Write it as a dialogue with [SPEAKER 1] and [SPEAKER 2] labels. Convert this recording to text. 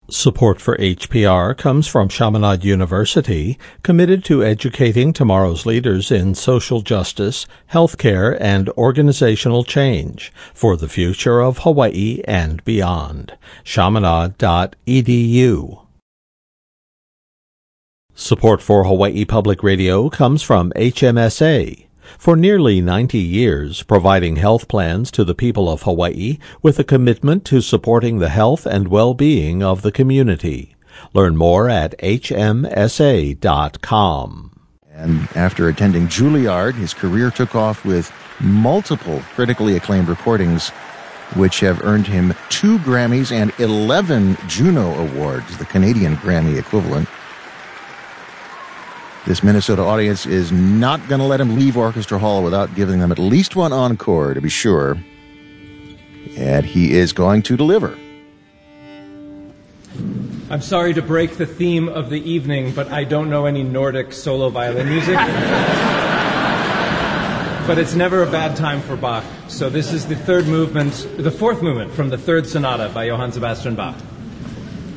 [SPEAKER 1] Support for HPR comes from Chaminade University, committed to educating tomorrow's leaders in social justice, healthcare, and organizational change for the future of Hawaii and beyond. Chaminade.edu. Support for Hawaii Public Radio comes from HMSA. For nearly 90 years, providing health plans to the people of Hawaii with a commitment to supporting the health and well-being of the community. Learn more at hmsa.com.
[SPEAKER 2] And after attending Juilliard, his career took off with multiple critically acclaimed recordings, which have earned him 2 Grammys and 11 Juno Awards, the Canadian Grammy equivalent. This Minnesota audience is not going to let him leave Orchestra Hall without giving them at least one encore, to be sure. And he is going to deliver.
[SPEAKER 3] I'm sorry to break the theme of the evening, but I don't know any Nordic solo violin music. But it's never a bad time for Bach. So this is the fourth movement from the Third Sonata by Johann Sebastian Bach.